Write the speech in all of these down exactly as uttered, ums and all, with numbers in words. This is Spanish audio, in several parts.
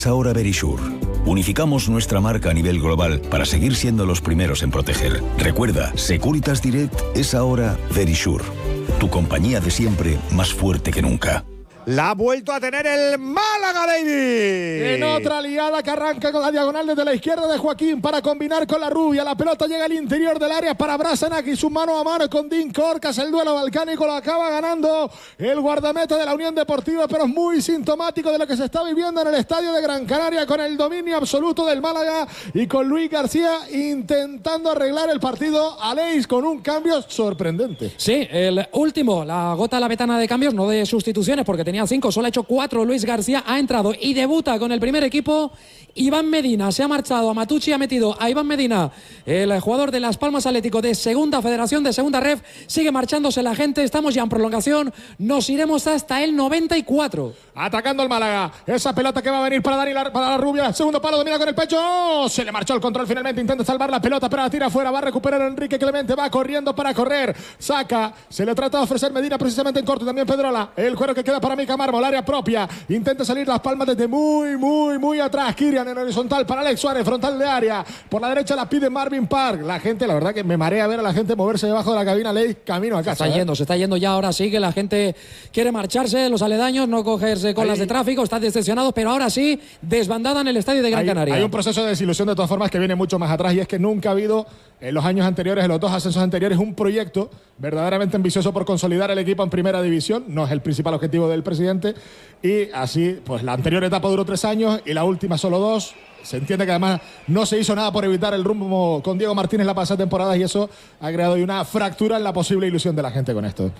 Ahora Verisure. Unificamos nuestra marca a nivel global para seguir siendo los primeros en proteger. Recuerda, Securitas Direct es ahora Verisure. Tu compañía de siempre más fuerte que nunca. La ha vuelto a tener el Málaga, David. En otra liada que arranca con la diagonal desde la izquierda de Joaquín para combinar con la rubia. La pelota llega al interior del área para Brasanac y su mano a mano con Dean Corcas. El duelo balcánico lo acaba ganando el guardameta de la Unión Deportiva, pero es muy sintomático de lo que se está viviendo en el estadio de Gran Canaria, con el dominio absoluto del Málaga y con Luis García intentando arreglar el partido. Aleix con un cambio sorprendente. Sí, el último, la gota la vetana de cambios, no de sustituciones, porque tenía cinco, solo ha hecho cuatro. Luis García ha entrado y debuta con el primer equipo. Iván Medina se ha marchado a Matucci, ha metido a Iván Medina, el jugador de Las Palmas Atlético de segunda federación, de segunda ref. Sigue marchándose la gente, estamos ya en prolongación, nos iremos hasta el noventa y cuatro. Atacando el Málaga, esa pelota que va a venir para Dani, para la rubia, segundo palo, domina con el pecho, ¡oh! Se le marchó el control finalmente, intenta salvar la pelota, pero la tira afuera, va a recuperar Enrique Clemente, va corriendo para correr, saca, se le trata de ofrecer Medina precisamente en corto, también Pedrola, el cuero que queda para Mica Mármol, área propia, intenta salir Las Palmas desde muy, muy, muy atrás, Kirian en horizontal para Alex Suárez, frontal de área, por la derecha la pide Marvin Park, la gente, la verdad que me marea ver a la gente moverse debajo de la cabina, Ley, camino a casa. Se está ¿eh? yendo, se está yendo ya, ahora sí que la gente quiere marcharse, los aledaños, no cogerse colas de tráfico, están decepcionados, pero ahora sí, desbandada en el estadio de Gran hay, Canaria. Hay un proceso de desilusión de todas formas que viene mucho más atrás, y es que nunca ha habido en los años anteriores, en los dos ascensos anteriores, un proyecto verdaderamente ambicioso por consolidar el equipo en primera división. No es el principal objetivo del presidente, y así, pues la anterior etapa duró tres años y la última solo dos. Se entiende que además no se hizo nada por evitar el rumbo con Diego Martínez la pasada temporada, y eso ha creado una fractura en la posible ilusión de la gente con esto.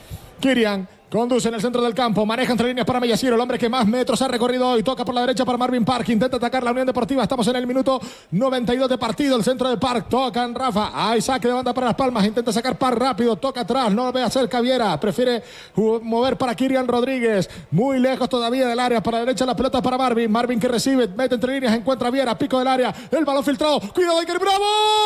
Kirian conduce en el centro del campo, maneja entre líneas para Mellasiero, el hombre que más metros ha recorrido hoy, toca por la derecha para Marvin Park, intenta atacar la Unión Deportiva, estamos en el minuto noventa y dos de partido, el centro de Park, tocan Rafa, hay saque de banda para Las Palmas, intenta sacar Park rápido, toca atrás, no lo ve hacer Caviera, prefiere mover para Kirian Rodríguez, muy lejos todavía del área, para la derecha la pelota para Marvin, Marvin que recibe, mete entre líneas, encuentra a Viera, pico del área, el balón filtrado, cuidado Iker Bravo,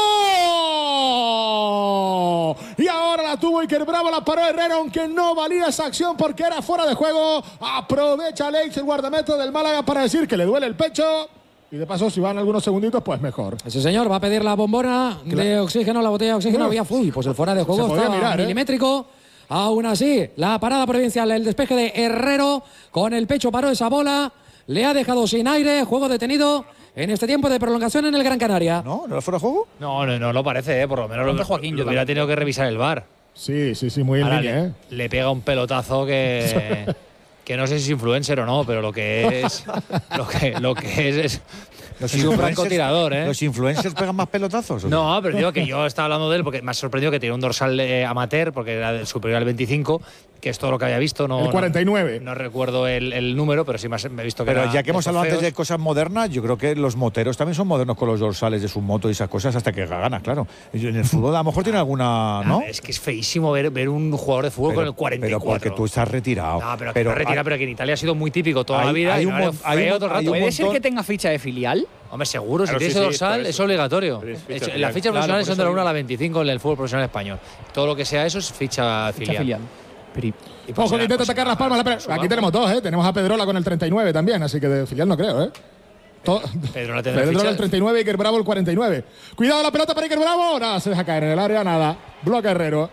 y ahora la tuvo Iker Bravo, la paró Herrera, aunque no valía esa acción porque era fuera de juego. Aprovecha Alex, el guardameta del Málaga, para decir que le duele el pecho, y de paso si van algunos segunditos pues mejor. Ese señor va a pedir la bombona claro. de oxígeno, la botella de oxígeno. Había, uy, pues el fuera de juego estaba mirar, milimétrico. ¿eh? Aún así, la parada provincial, el despeje de Herrero, con el pecho paró esa bola, le ha dejado sin aire, juego detenido en este tiempo de prolongación en el Gran Canaria. ¿No? ¿No era fuera de juego? No, no, no lo parece, ¿eh? Por lo menos lo, Joaquín, yo hubiera tenido que revisar el V A R. Sí, sí, sí, muy en Ahora línea, le, ¿eh? le pega un pelotazo que, que no sé si es influencer o no, pero lo que es lo que, lo que es, es los es un francotirador, ¿eh? ¿Los influencers pegan más pelotazos? No, pero digo que yo estaba hablando de él porque me ha sorprendido que tiene un dorsal eh, amateur, porque era superior al veinticinco, que es todo lo que había visto. No, el cuarenta y nueve. No, no recuerdo el, el número, pero sí me, me he visto que Pero era ya que hemos hablado feos. antes de cosas modernas, yo creo que los moteros también son modernos con los dorsales de su moto y esas cosas hasta que ganan, claro. En el fútbol a lo mejor tiene alguna, ¿no? Es que es feísimo ver, ver un jugador de fútbol pero, con el cuarenta y cuatro. Pero porque tú estás retirado. No, pero, pero no retirado, pero que en Italia ha sido muy típico toda hay, la vida. Hay y un, no hay feo un, todo el rato. ¿Puede ser que tenga ficha de filial? Hombre, seguro, claro, si tienes sí, ese sí, dorsal es, es obligatorio. Es ficha Las filial. fichas profesionales claro, son de la uno a la veinticinco en el fútbol profesional español. Todo lo que sea eso es ficha filial. Ficha filial. Y Ojo, que intenta atacar Las Palmas. La aquí tenemos dos, ¿eh? Tenemos a Pedrola con el treinta y nueve también, así que de filial no creo, ¿eh? Todo, Pedrola tendrá Pedrola ficha. el treinta y nueve, Iker Bravo el cuarenta y nueve. Cuidado la pelota para Iker Bravo. Nada, se deja caer en el área, nada. Bloca Herrero.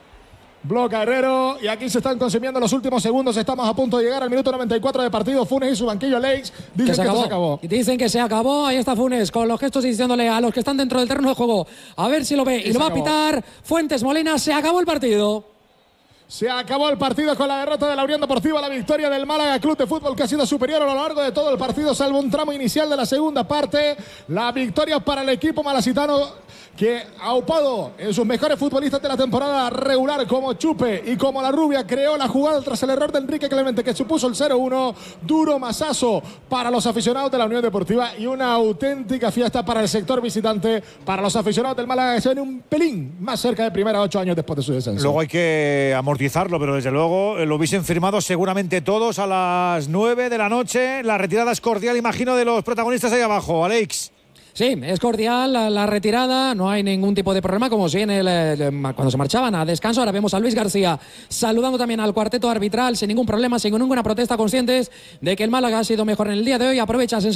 Bloca Herrero. Y aquí se están consumiendo los últimos segundos. Estamos a punto de llegar al minuto noventa y cuatro de partido. Funes y su banquillo, Alex. Dicen que, se, que esto se acabó. Dicen que se acabó. Ahí está Funes con los gestos diciéndole a los que están dentro del terreno de juego a ver si lo ve. Y, y lo va acabó. a pitar Fuentes Molina. Se acabó el partido. Se acabó el partido con la derrota de la Unión Deportiva, la victoria del Málaga Club de Fútbol, que ha sido superior a lo largo de todo el partido, salvo un tramo inicial de la segunda parte. La victoria para el equipo malacitano, que aupado en sus mejores futbolistas de la temporada regular como Chupe y como La Rubia, creó la jugada tras el error de Enrique Clemente, que supuso el cero uno. Duro masazo para los aficionados de la Unión Deportiva y una auténtica fiesta para el sector visitante, para los aficionados del Málaga, que se ven un pelín más cerca de primera ocho años después de su descenso. Luego hay que amortizarlo, pero desde luego lo hubiesen firmado seguramente todos a las nueve de la noche. La retirada es cordial, imagino, de los protagonistas ahí abajo, Alex. Sí, es cordial la, la retirada, no hay ningún tipo de problema, como si en el, eh, cuando se marchaban a descanso. Ahora vemos a Luis García saludando también al cuarteto arbitral sin ningún problema, sin ninguna protesta, conscientes de que el Málaga ha sido mejor en el día de hoy. Aprovechan